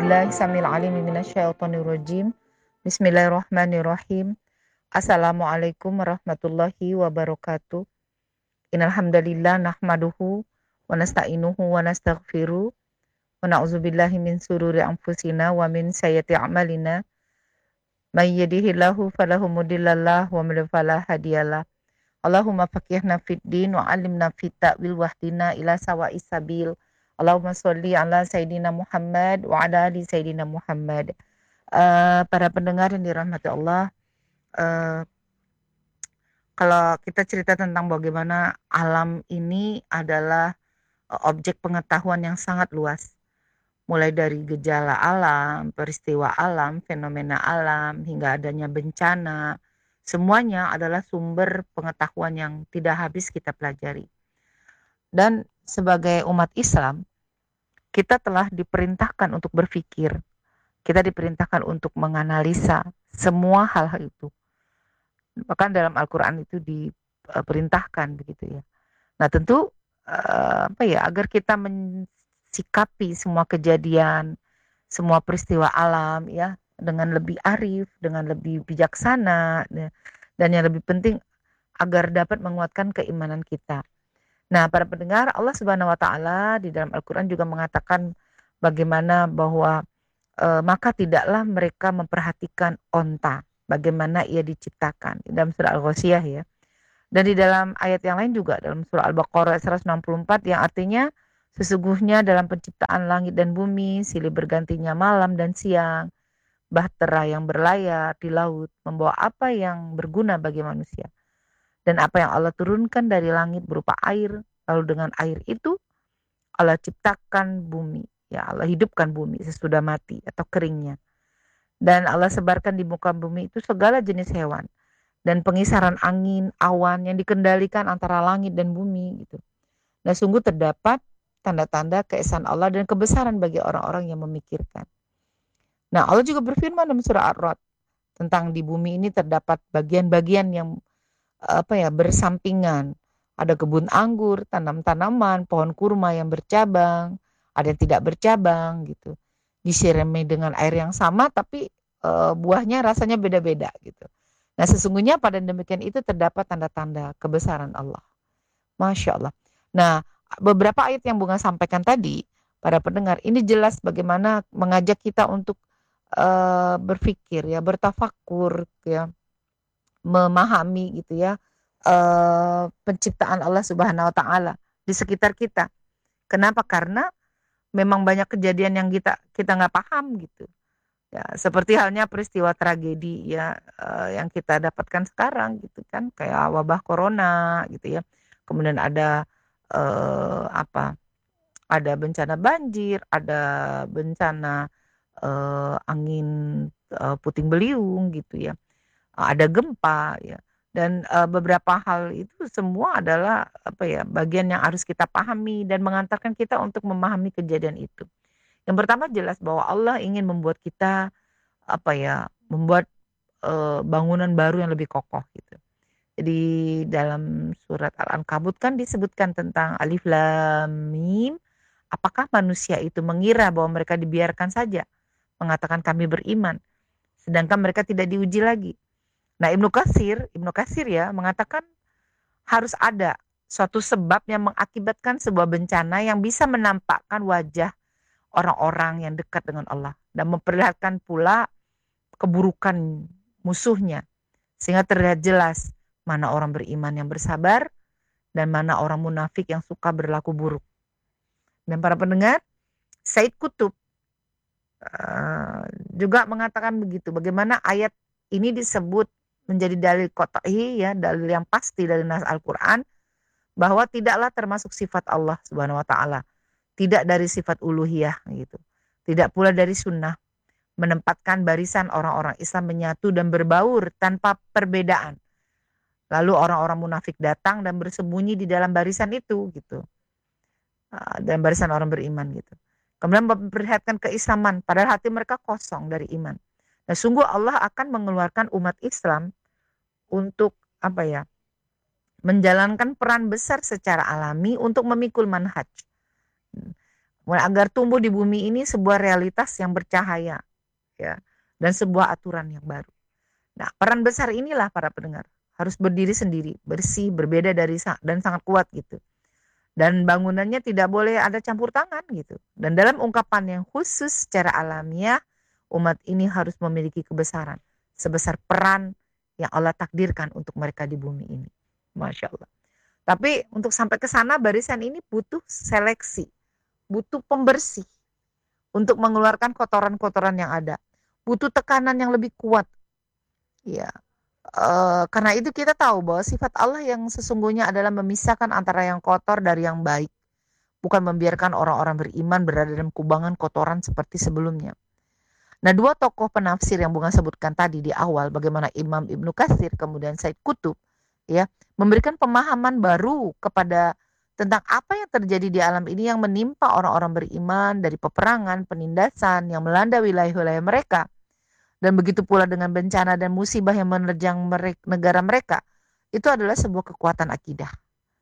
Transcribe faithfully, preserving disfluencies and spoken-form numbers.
billahi samil alim minasyaitonir rajim. Bismillahirrahmanirrahim. Assalamualaikum warahmatullahi wabarakatuh. Innal hamdalillah nahmaduhu wa nasta'inuhu wa nastaghfiruh wa na'udzubillahi min sururi anfusina wa min sayyiati a'malina. May yahdihillahu falahu mudhillalah wa may yudhlil fala hadiyalah. Allahumma faqihna fid din wa 'allimna fit ta'wil wahdina ila sawa'is sabil. Allahumma sholli ala sayidina Muhammad wa ala ali sayidina Muhammad. Uh, para pendengar yang dirahmati Allah, uh, kalau kita cerita tentang bagaimana alam ini adalah uh, objek pengetahuan yang sangat luas, mulai dari gejala alam, peristiwa alam, fenomena alam, hingga adanya bencana, semuanya adalah sumber pengetahuan yang tidak habis kita pelajari. Dan sebagai umat Islam, kita telah diperintahkan untuk berpikir, kita diperintahkan untuk menganalisa semua hal-hal itu. Bahkan dalam Al-Quran itu diperintahkan begitu ya. Nah tentu uh, apa ya, agar kita mensikapi semua kejadian, semua peristiwa alam ya dengan lebih arif, dengan lebih bijaksana, ya, dan yang lebih penting agar dapat menguatkan keimanan kita. Nah, para pendengar, Allah Subhanahu wa taala di dalam Al-Qur'an juga mengatakan bagaimana bahwa e, maka tidaklah mereka memperhatikan onta, bagaimana ia diciptakan dalam surah Al-Ghasyiyah ya. Dan di dalam ayat yang lain juga dalam surah Al-Baqarah seratus enam puluh empat yang artinya sesungguhnya dalam penciptaan langit dan bumi, silih bergantinya malam dan siang, bahtera yang berlayar di laut, membawa apa yang berguna bagi manusia. Dan apa yang Allah turunkan dari langit berupa air, lalu dengan air itu Allah ciptakan bumi, ya Allah hidupkan bumi sesudah mati atau keringnya. Dan Allah sebarkan di muka bumi itu segala jenis hewan dan pengisaran angin, awan yang dikendalikan antara langit dan bumi gitu. Nah, sungguh terdapat tanda-tanda keesaan Allah dan kebesaran bagi orang-orang yang memikirkan. Nah, Allah juga berfirman dalam surah Ar-Ra'd tentang di bumi ini terdapat bagian-bagian yang apa ya, bersampingan. Ada kebun anggur, tanam-tanaman, pohon kurma yang bercabang, ada yang tidak bercabang gitu. Disirami dengan air yang sama tapi e, buahnya rasanya beda-beda gitu. Nah, sesungguhnya pada demikian itu terdapat tanda-tanda kebesaran Allah. Masya Allah. Nah, beberapa ayat yang Bunga sampaikan tadi, para pendengar, ini jelas bagaimana mengajak kita untuk e, berpikir ya, bertafakur ya, memahami gitu ya uh, penciptaan Allah Subhanahu wa taala di sekitar kita. Kenapa? Karena memang banyak kejadian yang kita kita nggak paham gitu. Ya, seperti halnya peristiwa tragedi ya uh, yang kita dapatkan sekarang gitu kan, kayak wabah corona gitu ya. Kemudian ada uh, apa? Ada bencana banjir, ada bencana uh, angin uh, puting beliung gitu ya, ada gempa ya, dan uh, beberapa hal itu semua adalah apa ya, bagian yang harus kita pahami dan mengantarkan kita untuk memahami kejadian itu. Yang pertama jelas bahwa Allah ingin membuat kita apa ya, membuat uh, bangunan baru yang lebih kokoh gitu. Jadi dalam surat Al-Ankabut kan disebutkan tentang alif lam mim, apakah manusia itu mengira bahwa mereka dibiarkan saja mengatakan kami beriman sedangkan mereka tidak diuji lagi. Nah, Ibnu Katsir, Ibnu Katsir ya mengatakan harus ada suatu sebab yang mengakibatkan sebuah bencana yang bisa menampakkan wajah orang-orang yang dekat dengan Allah dan memperlihatkan pula keburukan musuhnya sehingga terlihat jelas mana orang beriman yang bersabar dan mana orang munafik yang suka berlaku buruk. Dan para pendengar, Said Kutub uh, juga mengatakan begitu, bagaimana ayat ini disebut menjadi dalil qat'i ya, dalil yang pasti dari nas Al-Qur'an bahwa tidaklah termasuk sifat Allah Subhanahu wa taala, tidak dari sifat uluhiyah gitu. Tidak pula dari sunnah menempatkan barisan orang-orang Islam menyatu dan berbaur tanpa perbedaan. Lalu orang-orang munafik datang dan bersembunyi di dalam barisan itu gitu. Dan barisan orang beriman gitu. Kemudian memperlihatkan keislaman padahal hati mereka kosong dari iman. Nah, sungguh Allah akan mengeluarkan umat Islam untuk apa ya, menjalankan peran besar secara alami untuk memikul manhaj. agar tumbuh di bumi ini sebuah realitas yang bercahaya, ya, dan sebuah aturan yang baru. Nah, peran besar inilah para pendengar, harus berdiri sendiri, bersih, berbeda dari dan sangat kuat gitu. Dan bangunannya tidak boleh ada campur tangan gitu. Dan dalam ungkapan yang khusus secara alamiah, umat ini harus memiliki kebesaran sebesar peran yang Allah takdirkan untuk mereka di bumi ini. Masya Allah. Tapi untuk sampai ke sana barisan ini butuh seleksi, butuh pembersih untuk mengeluarkan kotoran-kotoran yang ada. Butuh tekanan yang lebih kuat. Ya, uh, karena itu kita tahu bahwa sifat Allah yang sesungguhnya adalah memisahkan antara yang kotor dari yang baik. Bukan membiarkan orang-orang beriman berada dalam kubangan kotoran seperti sebelumnya. Nah, dua tokoh penafsir yang Bunga sebutkan tadi di awal, bagaimana Imam Ibnu Katsir kemudian Said Qutb, ya, memberikan pemahaman baru kepada tentang apa yang terjadi di alam ini yang menimpa orang-orang beriman dari peperangan, penindasan yang melanda wilayah-wilayah mereka. Dan begitu pula dengan bencana dan musibah yang menerjang mereka, negara mereka, itu adalah sebuah kekuatan akidah.